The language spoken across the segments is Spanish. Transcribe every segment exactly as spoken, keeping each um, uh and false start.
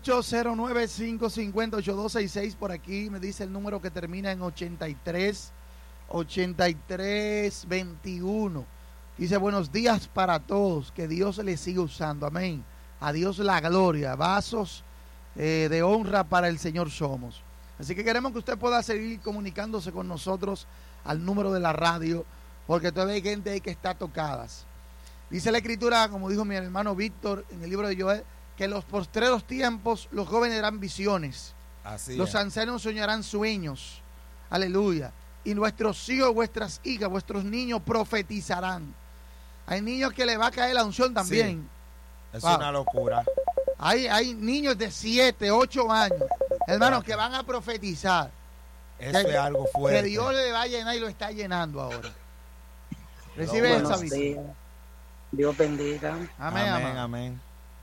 ocho cero nueve, cinco cinco cero, ocho dos seis seis. Por aquí me dice el número que termina en ochenta y tres, ochenta y tres, veintiuno. Dice, buenos días para todos, que Dios les siga usando, amén. A Dios la gloria, vasos eh, de honra para el Señor somos. Así que queremos que usted pueda seguir comunicándose con nosotros al número de la radio, porque todavía hay gente ahí que está tocadas. Dice la Escritura, como dijo mi hermano Víctor en el libro de Joel, que en los postreros tiempos los jóvenes darán visiones, Así los es. ancianos soñarán sueños, aleluya, y vuestros hijos, vuestras hijas, vuestros niños profetizarán. Hay niños que le va a caer la unción también. Sí, es wow. una locura. Hay, hay niños de siete, ocho años, hermanos, que van a profetizar. Eso que, es algo fuerte. Que Dios le va a llenar y lo está llenando ahora. Recibe esa Buenos visión. días. Dios bendiga. Amén, amén, amén. amén.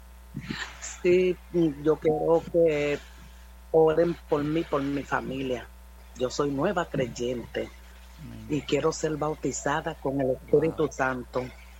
Sí, yo quiero que oren por mí, por mi familia. Yo soy nueva creyente Amén. y quiero ser bautizada con el Espíritu Wow. Santo.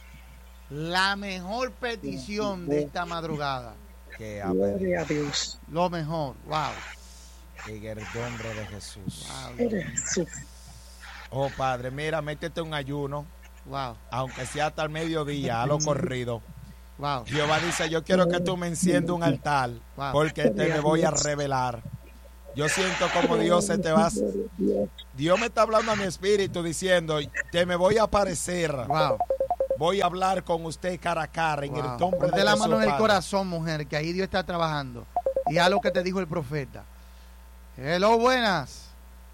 La mejor petición de esta madrugada. Que Gloria a Dios. Lo mejor. Wow. En el nombre de Jesús. Wow. Jesús. Oh, Padre, mira, métete un ayuno, Wow. aunque sea hasta el mediodía, a lo corrido. Wow. Jehová dice, yo quiero que tú me enciendas un altar, Wow. porque te me voy a revelar. Yo siento como Dios se te va. Dios me está hablando a mi espíritu diciendo, te me voy a aparecer. Wow. Voy a hablar con usted cara a cara en Wow. el nombre Ponte de la Jesús, mano en el Padre. corazón, mujer, que ahí Dios está trabajando. Y haz lo que te dijo el profeta. Hello, buenas.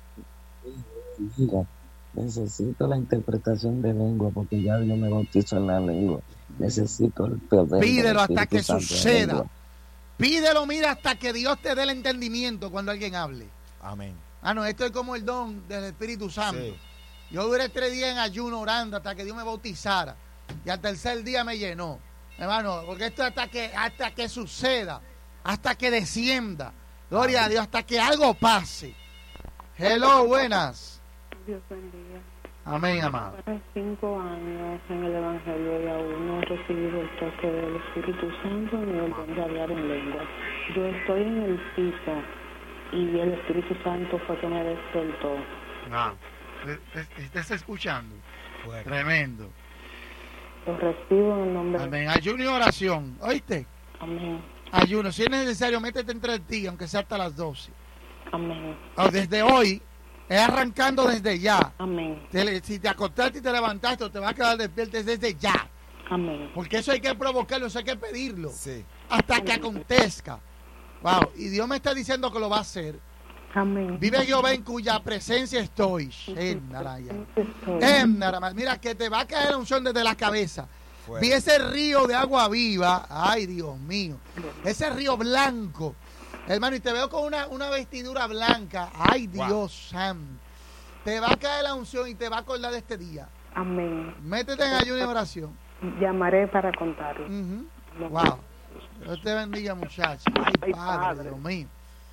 Mira, necesito la interpretación de lengua porque ya Dios me bautizó en la lengua. Necesito el poder. Pídelo del hasta Espíritu que Santo en la suceda. lengua. Pídelo, mira, hasta que Dios te dé el entendimiento cuando alguien hable. Amén. Ah, no, esto es como el don del Espíritu Santo. Sí. Yo duré tres días en ayuno orando hasta que Dios me bautizara. Y al tercer día me llenó. Hermano, porque esto hasta que, hasta que suceda, hasta que descienda. Gloria Amén. a Dios, hasta que algo pase. Hello, buenas. Dios bendiga. Amén, amado. Para cinco años en el Evangelio y aún no he recibido el toque del Espíritu Santo ni el don de hablar en lengua. Yo estoy en el piso y el Espíritu Santo fue que me despertó. No. ¿Estás escuchando? Bueno. Tremendo. Lo recibo en el nombre de Amén. Ayuno y oración. ¿Oíste? Amén. Ayuno. Si es necesario, métete entre ti, aunque sea hasta las doce. Amén. O desde hoy, es arrancando desde ya. Amén. Te, si te acostaste y te levantaste, o te vas a quedar despierto desde ya. Amén. Porque eso hay que provocarlo, eso hay que pedirlo. Sí. Hasta que acontezca. Wow. Y Dios me está diciendo que lo va a hacer. Amén. Vive Jehová en cuya presencia estoy. En Naraya. Estoy. En Naraya. Mira que te va a caer la unción desde la cabeza. Fuera. Vi ese río de agua viva. Ay, Dios mío. Ese río blanco. Hermano, y te veo con una, una vestidura blanca. Ay, Wow. Dios santo. Te va a caer la unción y te va a acordar de este día. Amén. Métete en ayuno y oración. Llamaré para contarlo. Uh-huh. Wow. Dios te bendiga, muchacha. Ay, Ay, padre, Padre. Dios mío.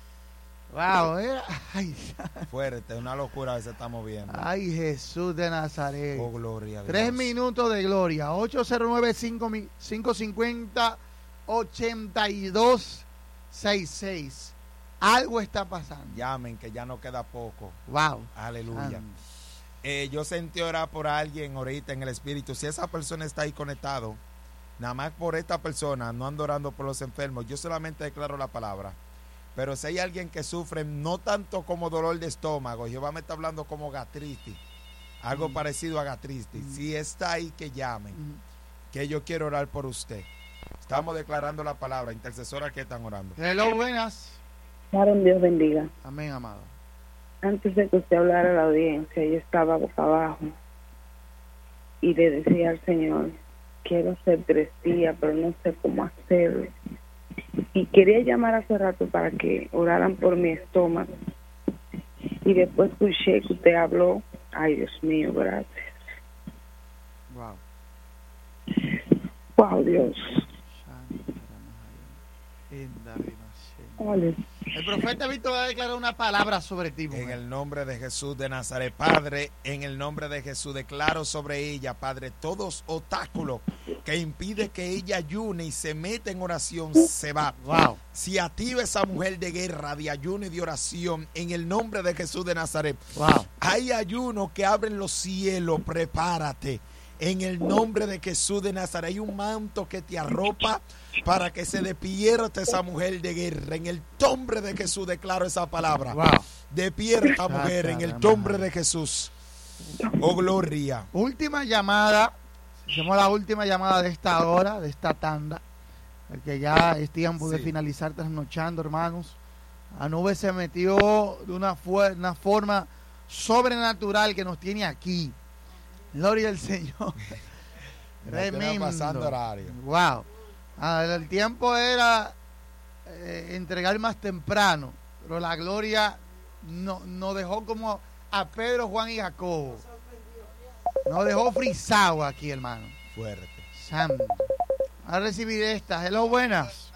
Wow, era, ay, Fuerte, una locura que se está moviendo. ay, Jesús de Nazaret. Oh, gloria a Dios. Tres minutos de gloria. ocho cero nueve, cinco cinco cinco cero, ocho dos seis seis. Algo está pasando. Llamen, que ya no queda poco. Wow. Aleluya. Ande. Eh, yo sentí orar por alguien ahorita en el espíritu. Si esa persona está ahí conectado, nada más por esta persona, no ando orando por los enfermos. Yo solamente declaro la palabra. Pero si hay alguien que sufre, no tanto como dolor de estómago, Jehová me está hablando como gastritis, algo Mm. parecido a gastritis. Mm. Si está ahí, que llamen, Mm. que yo quiero orar por usted. Estamos declarando la palabra. Intercesora, que están orando? Hello, buenas. Sharon, Dios bendiga. Amén, amado. Antes de que usted hablara a la audiencia, yo estaba boca abajo y le decía al Señor, quiero hacer tres días, pero no sé cómo hacerlo. Y quería llamar hace rato para que oraran por mi estómago. Y después escuché que usted habló. Ay, Dios mío, gracias. Wow. Wow, Dios. Vale. El profeta Víctor va a declarar una palabra sobre ti, mujer. En el nombre de Jesús de Nazaret, Padre, en el nombre de Jesús declaro sobre ella, Padre, todos obstáculos que impide que ella ayune y se meta en oración, se va. Wow. Si activa esa mujer de guerra, de ayuno y de oración, en el nombre de Jesús de Nazaret. Wow. Hay ayunos que abren los cielos, prepárate. En el nombre de Jesús de Nazaret hay un manto que te arropa para que se despierte esa mujer de guerra. En el nombre de Jesús declaro esa palabra. Wow. Despierta, mujer, en el nombre de Jesús. Oh, gloria. Última llamada. Hacemos la última llamada de esta hora, de esta tanda. Porque ya es tiempo de Sí. finalizar trasnochando, hermanos. La nube se metió de una, fu- una forma sobrenatural que nos tiene aquí. Gloria al Señor. Tremendo. pasando horario. Wow. Ah, el tiempo era eh, entregar más temprano, pero la gloria no- nos dejó como a Pedro, Juan y Jacobo. Nos dejó frisado aquí, hermano. Fuerte. Santo. A recibir esta. Hello, buenas.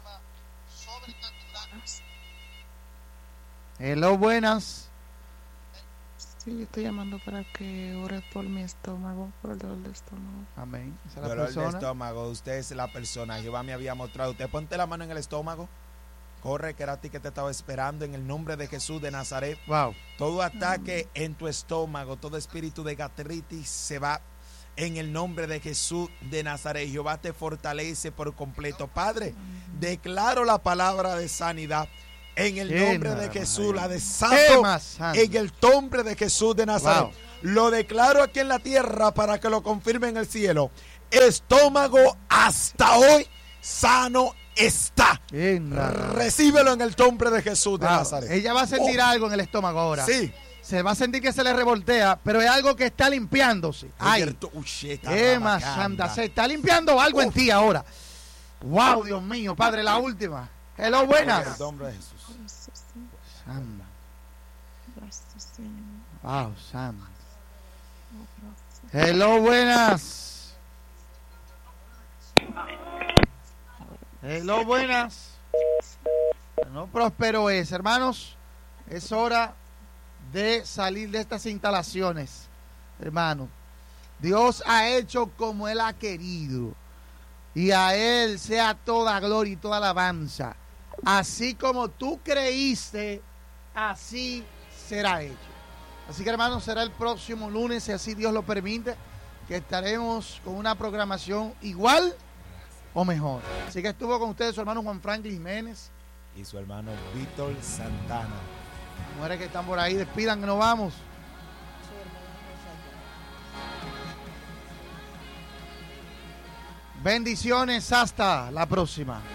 Hello, buenas. Sí, yo estoy llamando para que ore por mi estómago, por el dolor de estómago. Amén. Esa es la Dolor de persona. estómago, usted es la persona. Jehová me había mostrado. Usted ponte la mano en el estómago. Corre, que era a ti que te estaba esperando en el nombre de Jesús de Nazaret. Wow. Todo ataque en tu estómago, todo espíritu de gastritis se va en el nombre de Jesús de Nazaret. Jehová te fortalece por completo. Padre, declaro la palabra de sanidad en el Qué nombre de maravilla. Jesús, la de Qué santo más santo. en el nombre de Jesús de Nazaret. Wow. Lo declaro aquí en la tierra para que lo confirme en el cielo. Estómago hasta hoy sano está. Qué maravilla. Recíbelo en el nombre de Jesús de Wow. Nazaret. Ella va a sentir Oh. algo en el estómago ahora. Sí. Se va a sentir que se le revoltea, pero es algo que está limpiándose. Ay, qué más santa. Se está limpiando algo en ti ahora. Wow, Dios mío, Padre, la última. Hello, En el buenas. nombre de Jesús. Gracias, Señor. Samba. Gracias, Señor. Wow, Samba. Oh, gracias. Hello, buenas. Hello, buenas. No próspero es, hermanos. Es hora de salir de estas instalaciones, hermanos. Dios ha hecho como Él ha querido. Y a Él sea toda gloria y toda alabanza. Así como tú creíste, así será hecho. Así que, hermanos, será el próximo lunes, si así Dios lo permite, que estaremos con una programación igual o mejor. Así que estuvo con ustedes su hermano Juan Franklin Jiménez. Y su hermano Víctor Santana. Mujeres que están por ahí, despidan que nos vamos. Bendiciones, hasta la próxima.